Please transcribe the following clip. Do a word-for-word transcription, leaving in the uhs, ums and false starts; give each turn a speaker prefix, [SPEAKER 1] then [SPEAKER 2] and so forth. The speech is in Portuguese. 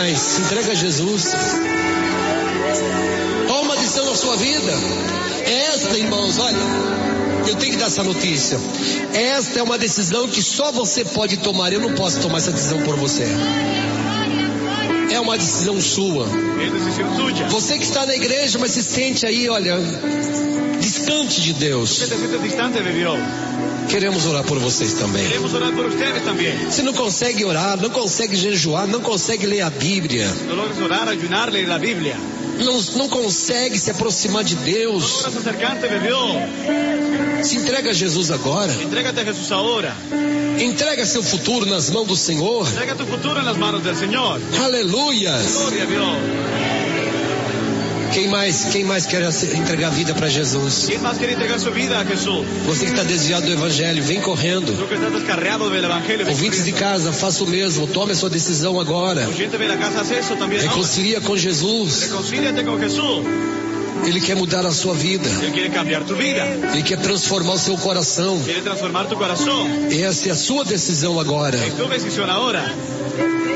[SPEAKER 1] mais? Se entrega a Jesus. Toma uma decisão na sua vida. Esta, irmãos, olha, eu tenho que dar essa notícia. Esta é uma decisão que só você pode tomar. Eu não posso tomar essa decisão por você. É uma decisão sua. Você que está na igreja, mas se sente aí, olha, distante de Deus. Queremos orar por vocês também.
[SPEAKER 2] Queremos orar por ustedes também.
[SPEAKER 1] Você não consegue orar, não consegue jejuar, não consegue ler a Bíblia.
[SPEAKER 2] Não logras orar, ayunar, ler a Bíblia.
[SPEAKER 1] Não, não consegue se aproximar de Deus.
[SPEAKER 2] Não logras acercarte de Deus.
[SPEAKER 1] Se entrega a Jesus agora.
[SPEAKER 2] Entrégate a Jesus agora.
[SPEAKER 1] Entrega seu futuro nas mãos do Senhor.
[SPEAKER 2] Entrega tu futuro nas mãos do Senhor.
[SPEAKER 1] Aleluias.
[SPEAKER 2] Glória a Deus.
[SPEAKER 1] Quem mais, quem mais quer entregar a vida para Jesus?
[SPEAKER 2] Quem mais quer entregar sua vida a Jesus?
[SPEAKER 1] Você que está desviado do Evangelho, vem correndo.
[SPEAKER 2] Tu que estás descarriado do Evangelho, vem
[SPEAKER 1] Ouvintes de casa, faça o mesmo. Tome a sua decisão agora.
[SPEAKER 2] Gente vem da casa, faz isso também.
[SPEAKER 1] Reconcilia com Jesus.
[SPEAKER 2] Reconcilia-te com Jesus.
[SPEAKER 1] Ele quer mudar a sua vida.
[SPEAKER 2] Ele quer cambiar tu vida.
[SPEAKER 1] Ele quer transformar o seu coração.
[SPEAKER 2] Quer transformar tu coração.
[SPEAKER 1] Essa é a sua decisão agora.
[SPEAKER 2] É tua decisão agora.